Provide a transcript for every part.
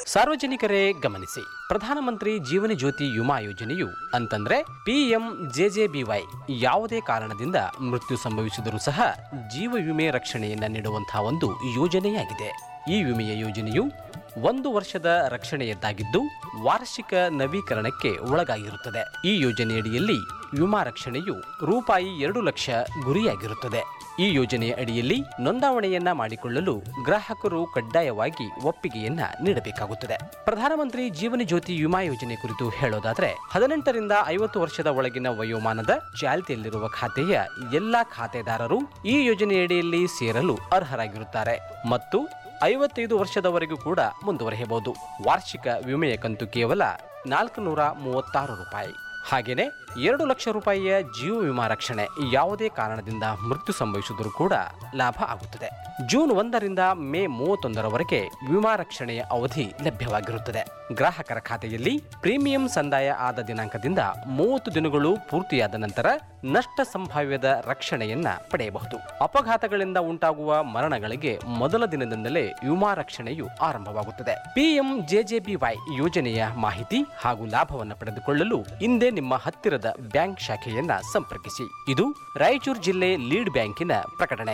ಸಾರ್ವಜನಿಕರೇ ಗಮನಿಸಿ, ಪ್ರಧಾನಮಂತ್ರಿ ಜೀವನ ಜ್ಯೋತಿ ವಿಮಾ ಯೋಜನೆಯು ಅಂತಂದ್ರೆ PMJJBY ಯಾವುದೇ ಕಾರಣದಿಂದ ಮೃತ್ಯು ಸಂಭವಿಸಿದರೂ ಸಹ ಜೀವ ವಿಮೆ ರಕ್ಷಣೆಯನ್ನ ನೀಡುವಂತಹ ಒಂದು ಯೋಜನೆಯಾಗಿದೆ. ಈ ವಿಮೆಯ ಯೋಜನೆಯು 1 ವರ್ಷದ ರಕ್ಷಣೆಯದ್ದಾಗಿದ್ದು ವಾರ್ಷಿಕ ನವೀಕರಣಕ್ಕೆ ಒಳಗಾಗಿರುತ್ತದೆ. ಈ ಯೋಜನೆಯಡಿಯಲ್ಲಿ ವಿಮಾ ರಕ್ಷಣೆಯು ರೂಪಾಯಿ 2 ಲಕ್ಷ ಗುರಿಯಾಗಿರುತ್ತದೆ. ಈ ಯೋಜನೆಯ ಅಡಿಯಲ್ಲಿ ನೋಂದಾವಣೆಯನ್ನ ಮಾಡಿಕೊಳ್ಳಲು ಗ್ರಾಹಕರು ಕಡ್ಡಾಯವಾಗಿ ಒಪ್ಪಿಗೆಯನ್ನ ನೀಡಬೇಕಾಗುತ್ತದೆ. ಪ್ರಧಾನಮಂತ್ರಿ ಜೀವನ ಜ್ಯೋತಿ ವಿಮಾ ಯೋಜನೆ ಕುರಿತು ಹೇಳೋದಾದ್ರೆ 18 ರಿಂದ 50 ವರ್ಷದ ಒಳಗಿನ ವಯೋಮಾನದ ಚಾಲ್ತಿಯಲ್ಲಿರುವ ಖಾತೆಯ ಎಲ್ಲಾ ಖಾತೆದಾರರು ಈ ಯೋಜನೆಯಡಿಯಲ್ಲಿ ಸೇರಲು ಅರ್ಹರಾಗಿರುತ್ತಾರೆ ಮತ್ತು 55 ವರ್ಷದವರೆಗೂ ಕೂಡ ಮುಂದುವರೆಯಬಹುದು. ವಾರ್ಷಿಕ ವಿಮೆಯ ಕಂತು ಕೇವಲ 436 ರೂಪಾಯಿ. ಹಾಗೆಯೇ 2 ಲಕ್ಷ ರೂಪಾಯಿಯ ಜೀವ ವಿಮಾ ರಕ್ಷಣೆ ಯಾವುದೇ ಕಾರಣದಿಂದ ಮೃತ್ಯು ಸಂಭವಿಸಿದರೂ ಕೂಡ ಲಾಭ ಆಗುತ್ತದೆ. ಜೂನ್ 1 ರಿಂದ ಮೇ 31ರವರೆಗೆ ವಿಮಾ ರಕ್ಷಣೆಯ ಅವಧಿ ಲಭ್ಯವಾಗಿರುತ್ತದೆ. ಗ್ರಾಹಕರ ಖಾತೆಯಲ್ಲಿ ಪ್ರೀಮಿಯಂ ಸಂದಾಯ ಆದ ದಿನಾಂಕದಿಂದ 30 ದಿನಗಳು ಪೂರ್ತಿಯಾದ ನಂತರ ನಷ್ಟ ಸಂಭಾವ್ಯದ ರಕ್ಷಣೆಯನ್ನ ಪಡೆಯಬಹುದು. ಅಪಘಾತಗಳಿಂದ ಉಂಟಾಗುವ ಮರಣಗಳಿಗೆ ಮೊದಲ ದಿನದಿಂದಲೇ ವಿಮಾ ರಕ್ಷಣೆಯು ಆರಂಭವಾಗುತ್ತದೆ. PMJJBY ಯೋಜನೆಯ ಮಾಹಿತಿ ಹಾಗೂ ಲಾಭವನ್ನು ಪಡೆದುಕೊಳ್ಳಲು ಹಿಂದೆ ನಿಮ್ಮ ಹತ್ತಿರದ ಬ್ಯಾಂಕ್ ಶಾಖೆಯನ್ನ ಸಂಪರ್ಕಿಸಿ. ಇದು ರಾಯಚೂರು ಜಿಲ್ಲೆ ಲೀಡ್ ಬ್ಯಾಂಕಿನ ಪ್ರಕಟಣೆ.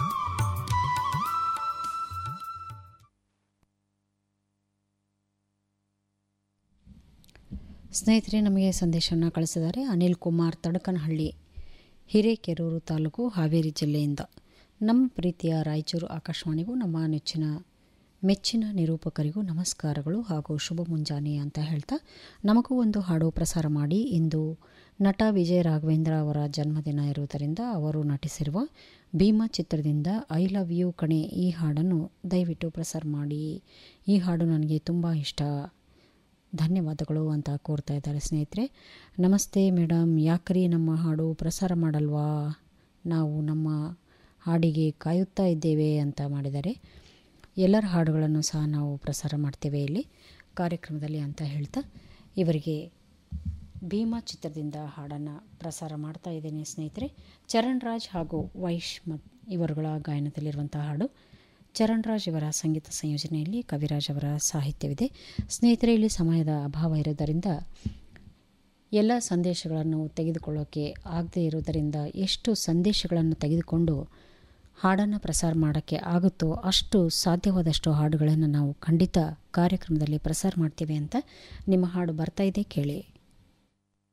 ಸ್ನೇಹಿತರೆ, ನಮಗೆ ಸಂದೇಶವನ್ನು ಕಳಿಸಿದ್ದಾರೆ ಅನಿಲ್ ಕುಮಾರ್ ತಡಕನಹಳ್ಳಿ, ಹಿರೇಕೆರೂರು ತಾಲೂಕು, ಹಾವೇರಿ ಜಿಲ್ಲೆಯಿಂದ. ನಮ್ಮ ಪ್ರೀತಿಯ ರಾಯಚೂರು ಆಕಾಶವಾಣಿಗೂ ನಮ್ಮ ಮೆಚ್ಚಿನ ನಿರೂಪಕರಿಗೂ ನಮಸ್ಕಾರಗಳು ಹಾಗೂ ಶುಭ ಮುಂಜಾನೆ ಅಂತ ಹೇಳ್ತಾ, ನಮಗೂ ಒಂದು ಹಾಡು ಪ್ರಸಾರ ಮಾಡಿ. ಇಂದು ನಟ ವಿಜಯ ರಾಘವೇಂದ್ರ ಅವರ ಜನ್ಮದಿನ ಇರುವುದರಿಂದ ಅವರು ನಟಿಸಿರುವ ಭೀಮಾ ಚಿತ್ರದಿಂದ ಐ ಲವ್ ಯು ಕಣೆ ಈ ಹಾಡನ್ನು ದಯವಿಟ್ಟು ಪ್ರಸಾರ ಮಾಡಿ. ಈ ಹಾಡು ನನಗೆ ತುಂಬ ಇಷ್ಟ, ಧನ್ಯವಾದಗಳು ಅಂತ ಕೋರ್ತಾ ಇದ್ದಾರೆ ಸ್ನೇಹಿತರೆ. ನಮಸ್ತೆ ಮೇಡಮ್, ಯಾಕ್ರಿ ನಮ್ಮ ಹಾಡು ಪ್ರಸಾರ ಮಾಡಲ್ವಾ? ನಾವು ನಮ್ಮ ಹಾಡಿಗೆ ಕಾಯುತ್ತಾ ಇದ್ದೇವೆ ಅಂತ ಮಾಡಿದ್ದಾರೆ. ಎಲ್ಲರ ಹಾಡುಗಳನ್ನು ಸಹ ನಾವು ಪ್ರಸಾರ ಮಾಡ್ತೇವೆ ಇಲ್ಲಿ ಕಾರ್ಯಕ್ರಮದಲ್ಲಿ ಅಂತ ಹೇಳ್ತಾ, ಇವರಿಗೆ ಭೀಮಾ ಚಿತ್ರದಿಂದ ಹಾಡನ್ನು ಪ್ರಸಾರ ಮಾಡ್ತಾ ಇದ್ದೇನೆ ಸ್ನೇಹಿತರೆ. ಚರಣ್ ರಾಜ್ ಹಾಗೂ ವೈಶ್ ಇವರುಗಳ ಗಾಯನದಲ್ಲಿರುವಂಥ ಹಾಡು. ಚರಣ್ ರಾಜ್ ಇವರ ಸಂಗೀತ ಸಂಯೋಜನೆಯಲ್ಲಿ ಕವಿರಾಜ್ ಅವರ ಸಾಹಿತ್ಯವಿದೆ. ಸ್ನೇಹಿತರೆ, ಇಲ್ಲಿ ಸಮಯದ ಅಭಾವ ಇರೋದರಿಂದ ಎಲ್ಲ ಸಂದೇಶಗಳನ್ನು ತೆಗೆದುಕೊಳ್ಳೋಕ್ಕೆ ಆಗದೇ ಇರೋದರಿಂದ ಎಷ್ಟು ಸಂದೇಶಗಳನ್ನು ತೆಗೆದುಕೊಂಡು ಹಾಡನ್ನು ಪ್ರಸಾರ ಮಾಡೋಕ್ಕೆ ಆಗುತ್ತೋ ಅಷ್ಟು ಸಾಧ್ಯವಾದಷ್ಟು ಹಾಡುಗಳನ್ನು ನಾವು ಖಂಡಿತ ಕಾರ್ಯಕ್ರಮದಲ್ಲಿ ಪ್ರಸಾರ ಮಾಡ್ತೀವಿ ಅಂತ ನಿಮ್ಮ ಹಾಡು ಬರ್ತಾ ಇದೆ, ಕೇಳಿ.